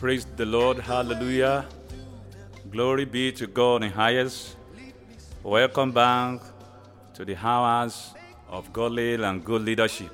Praise the Lord. Hallelujah. Glory be to God in highest. Welcome back to the hours of godly and good leadership.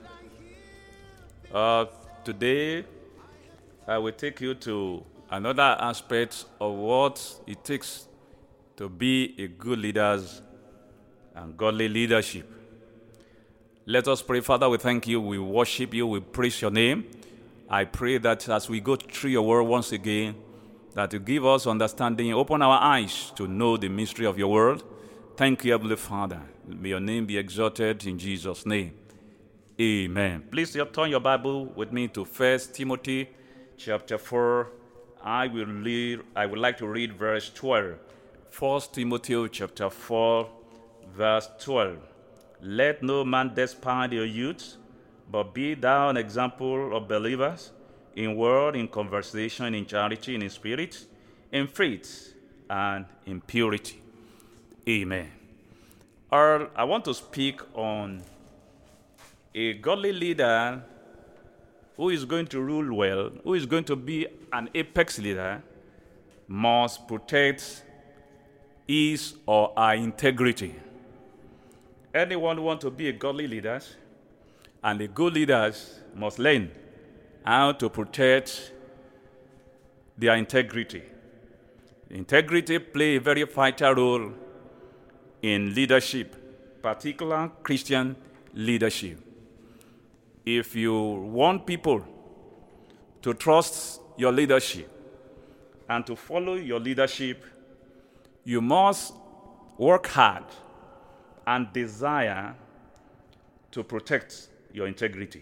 Today, I will take you to another aspect of what it takes to be a good leader and godly leadership. Let us pray. Father, we thank you, we worship you, we praise your name. I pray that as we go through your word once again, that you give us understanding, open our eyes to know the mystery of your word. Thank you, Heavenly Father. May your name be exalted in Jesus' name. Amen. Please turn your Bible with me to 1 Timothy chapter 4. I would like to read verse 12. 1 Timothy chapter 4, verse 12. Let no man despise your youth, but be thou an example of believers in word, in conversation, in charity, in spirit, in faith, and in purity. Amen. I want to speak on a godly leader who is going to rule well, who is going to be an apex leader, must protect his or her integrity. Anyone who wants to be a godly leader and the good leaders must learn how to protect their integrity. Integrity plays a very vital role in leadership, particular Christian leadership. If you want people to trust your leadership and to follow your leadership, you must work hard and desire to protect your integrity.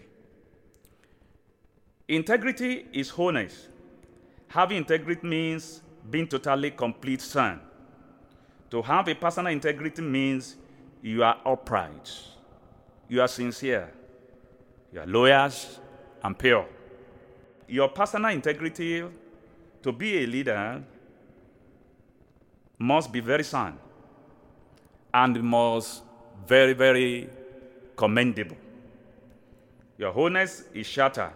Integrity is wholeness. Having integrity means being totally complete son. To have a personal integrity means you are upright, you are sincere, you are loyal and pure. Your personal integrity to be a leader must be very sound and must very, very commendable. Your wholeness is shattered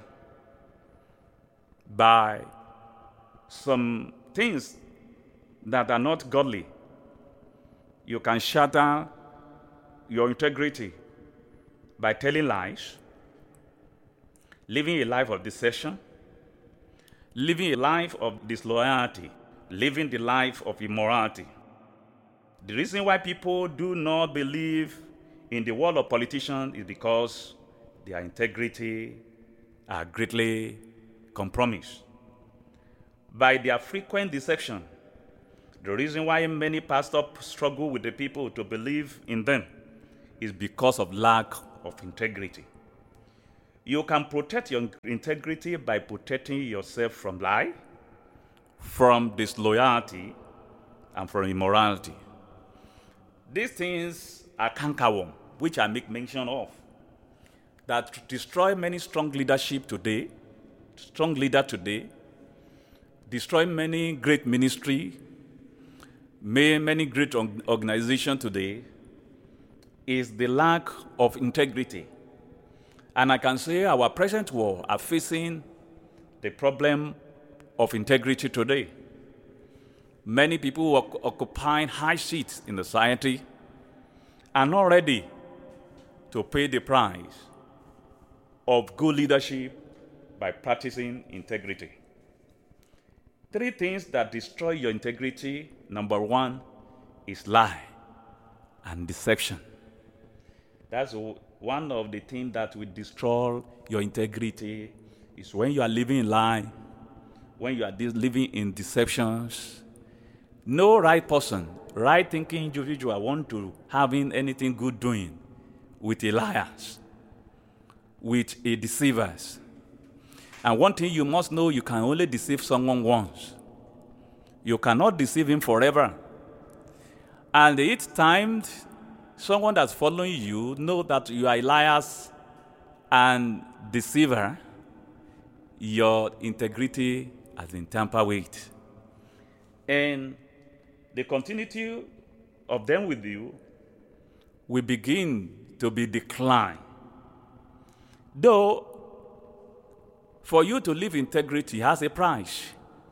by some things that are not godly. You can shatter your integrity by telling lies, living a life of deception, living a life of disloyalty, living the life of immorality. The reason why people do not believe in the world of politicians is because their integrity are greatly compromised by their frequent deception. The reason why many pastors struggle with the people to believe in them is because of lack of integrity. You can protect your integrity by protecting yourself from lie, from disloyalty, and from immorality. These things are cankerworm, which I make mention of, that destroy many strong leader today, destroy many great ministry, many great organizations today, is the lack of integrity. And I can say our present world are facing the problem of integrity today. Many people who occupying high seats in the society are not ready to pay the price of good leadership by practicing integrity. 3 things that destroy your integrity. Number 1 is lie and deception. That's one of the things that will destroy your integrity, is when you are living in lie, when you are living in deceptions. No right person, right thinking individual want to having anything good doing with a liar, with a deceiver. And one thing you must know, you can only deceive someone once. You cannot deceive him forever. And each time someone that's following you know that you are a liar and deceiver, your integrity has been tampered with. And the continuity of them with you will begin to be declined. Though, for you to live integrity has a price.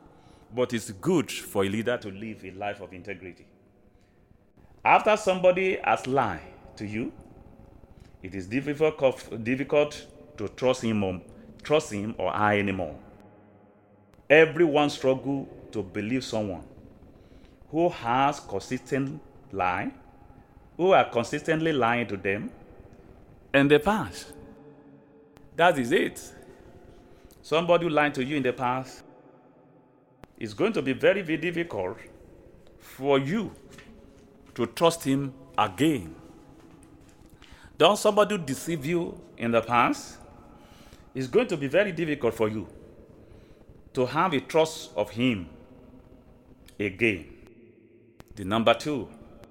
but it's good for a leader to live a life of integrity. After somebody has lied to you, it is difficult to trust him or her anymore. Everyone struggles to believe someone who has consistent lie, who are consistently lying to them in the past. That is it. Somebody who lied to you in the past, it's going to be very, very difficult for you to trust him again. Don't somebody deceive you in the past, it's going to be very difficult for you to have a trust of him again. The number two,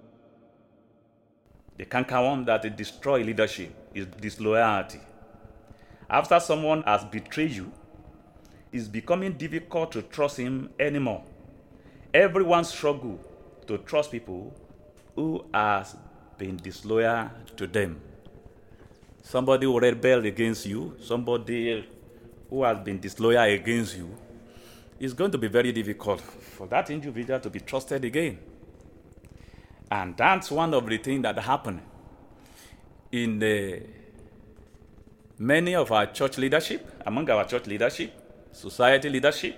the cankerworm that destroys leadership is disloyalty. After someone has betrayed you, it's becoming difficult to trust him anymore. Everyone struggles to trust people who has been disloyal to them. Somebody who rebelled against you, somebody who has been disloyal against you, it's going to be very difficult for that individual to be trusted again. And that's one of the things that happen in many of our church leadership, among our church leadership, society leadership,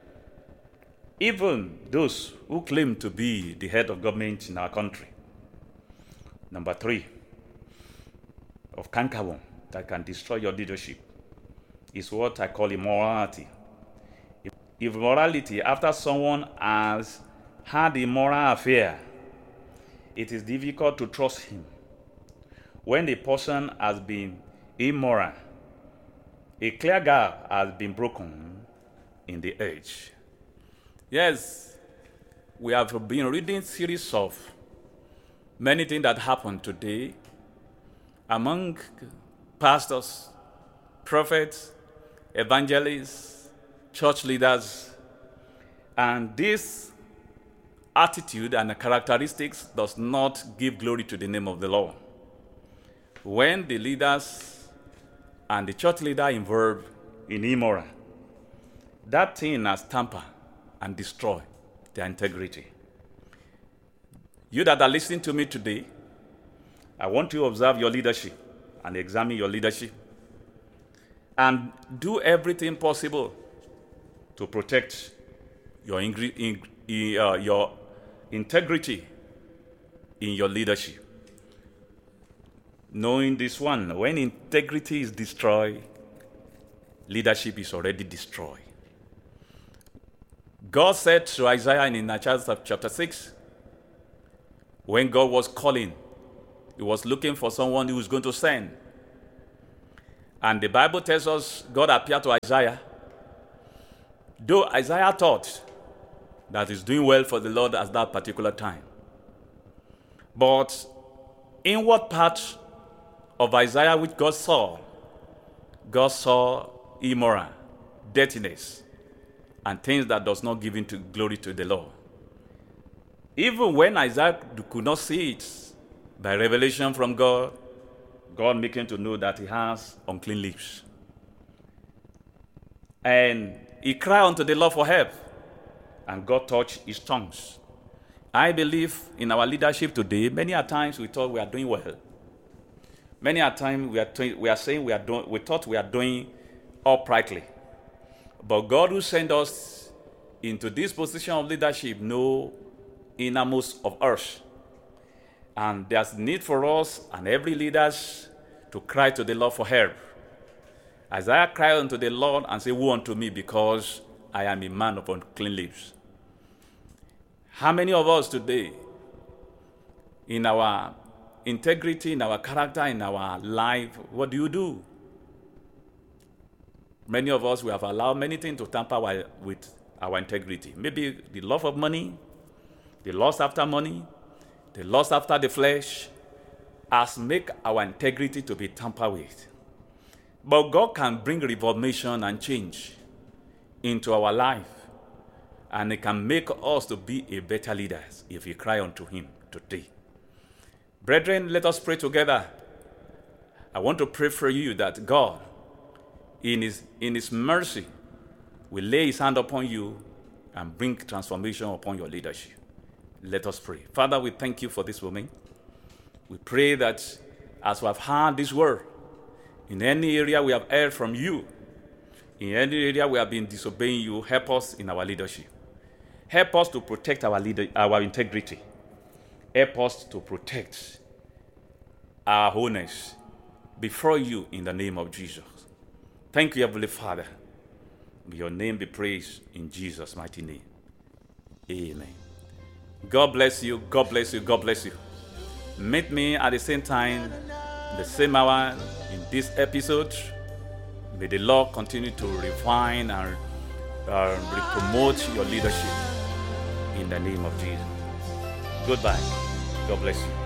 even those who claim to be the head of government in our country. Number three, of cankerworm that can destroy your leadership is what I call immorality. Immorality, after someone has had a immoral affair, it is difficult to trust him. When the person has been immoral, a clear gap has been broken in the age. Yes, we have been reading series of many things that happen today among pastors, prophets, evangelists, church leaders, and this attitude and characteristics does not give glory to the name of the Lord. When the leaders and the church leader involved in immoral, that thing has tampered and destroyed their integrity. You that are listening to me today, I want you to observe your leadership and examine your leadership and do everything possible to protect your integrity in your leadership. Knowing this one, when integrity is destroyed, leadership is already destroyed. God said to Isaiah in Isaiah chapter 6, when God was calling, he was looking for someone who was going to send. And the Bible tells us God appeared to Isaiah. Though Isaiah thought that he's doing well for the Lord at that particular time. But in what part of Isaiah which God saw immoral, dirtiness, and things that does not give into glory to the Lord. Even when Isaiah could not see it, by revelation from God, God making to know that he has unclean lips. And he cried unto the Lord for help, and God touched his tongues. I believe in our leadership today, many a times we thought we are doing well. Many a time we are saying we thought we are doing uprightly. But God who sent us into this position of leadership know innermost of us. And there's need for us and every leaders to cry to the Lord for help. Isaiah cried unto the Lord and said, woe unto me, because I am a man of unclean lips. How many of us today, in our integrity, in our character, in our life, what do? Many of us, we have allowed many things to tamper with our integrity. Maybe the love of money, the lust after money, the lust after the flesh, has made our integrity to be tampered with. But God can bring reformation and change into our life. And it can make us to be a better leaders if we cry unto him today. Brethren, let us pray together. I want to pray for you that God, in his mercy, will lay his hand upon you and bring transformation upon your leadership. Let us pray. Father, we thank you for this moment. We pray that as we have heard this word, in any area we have heard from you, in any area we have been disobeying you, help us in our leadership. Help us to protect our integrity. Help us to protect our wholeness before you in the name of Jesus. Thank you, Heavenly Father. May your name be praised in Jesus' mighty name. Amen. God bless you. God bless you. God bless you. Meet me at the same time, the same hour in this episode. May the Lord continue to refine and promote your leadership in the name of Jesus. Goodbye. God bless you.